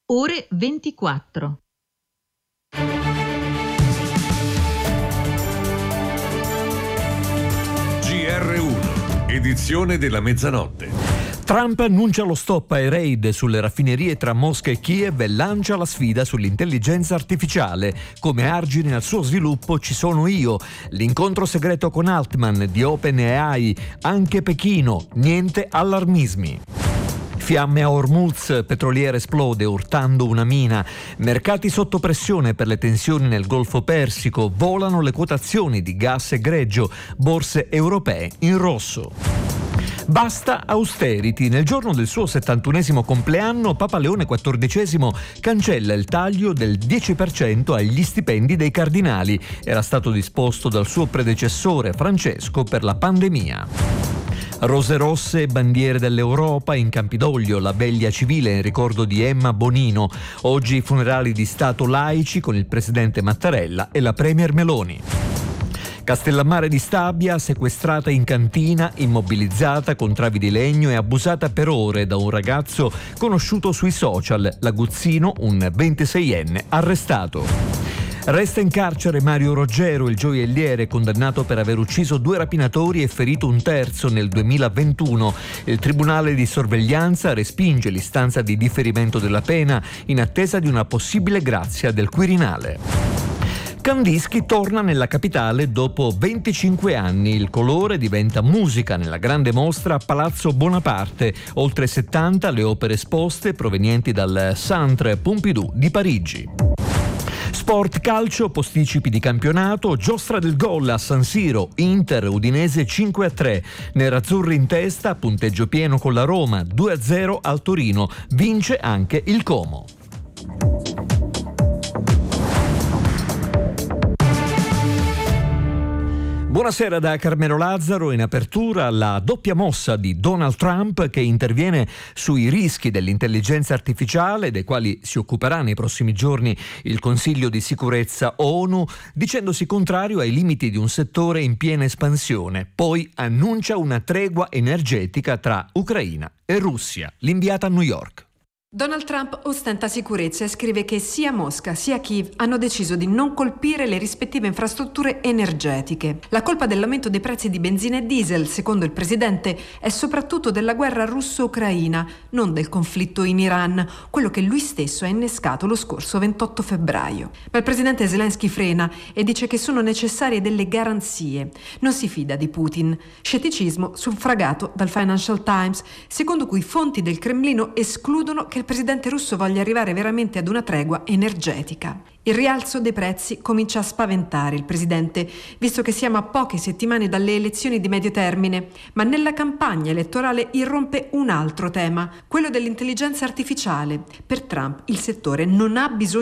ore 24. GR1, edizione della mezzanotte. Trump annuncia lo stop ai raid sulle raffinerie tra Mosca e Kiev e lancia la sfida sull'intelligenza artificiale. Come argine al suo sviluppo ci sono io. L'incontro segreto con Altman di OpenAI. Anche Pechino. Niente allarmismi. Fiamme a Hormuz, petroliera esplode urtando una mina. Mercati sotto pressione per le tensioni nel Golfo Persico. Volano le quotazioni di gas e greggio. Borse europee in rosso. Basta austerity. Nel giorno del suo 71esimo compleanno, Papa Leone XIV cancella il taglio del 10% agli stipendi dei cardinali. Era stato disposto dal suo predecessore Francesco per la pandemia. Rose rosse e bandiere dell'Europa in Campidoglio, la veglia civile in ricordo di Emma Bonino. Oggi i funerali di Stato laici con il presidente Mattarella e la premier Meloni. Castellammare di Stabia, sequestrata in cantina, immobilizzata con travi di legno e abusata per ore da un ragazzo conosciuto sui social. L'aguzzino, un 26enne, arrestato. Resta in carcere Mario Roggero, il gioielliere condannato per aver ucciso 2 rapinatori e ferito un terzo nel 2021. Il tribunale di sorveglianza respinge l'istanza di differimento della pena in attesa di una possibile grazia del Quirinale. Kandinsky torna nella capitale dopo 25 anni. Il colore diventa musica nella grande mostra a Palazzo Bonaparte. Oltre 70 le opere esposte provenienti dal Centre Pompidou di Parigi. Sport calcio, posticipi di campionato, giostra del gol a San Siro, Inter Udinese 5-3, nerazzurri in testa, punteggio pieno con la Roma, 2-0 al Torino, vince anche il Como. Buonasera da Carmelo Lazzaro. In apertura la doppia mossa di Donald Trump che interviene sui rischi dell'intelligenza artificiale, dei quali si occuperà nei prossimi giorni il Consiglio di sicurezza ONU, dicendosi contrario ai limiti di un settore in piena espansione. Poi annuncia una tregua energetica tra Ucraina e Russia. L'inviata a New York. Donald Trump ostenta sicurezza e scrive che sia Mosca sia Kiev hanno deciso di non colpire le rispettive infrastrutture energetiche. La colpa dell'aumento dei prezzi di benzina e diesel, secondo il presidente, è soprattutto della guerra russo-ucraina, non del conflitto in Iran, quello che lui stesso ha innescato lo scorso 28 febbraio. Ma il presidente Zelensky frena e dice che sono necessarie delle garanzie. Non si fida di Putin. Scetticismo suffragato dal Financial Times, secondo cui fonti del Cremlino escludono che il presidente russo voglia arrivare veramente ad una tregua energetica. Il rialzo dei prezzi comincia a spaventare il presidente, visto che siamo a poche settimane dalle elezioni di medio termine, ma nella campagna elettorale irrompe un altro tema, quello dell'intelligenza artificiale. Per Trump il settore non ha bisogno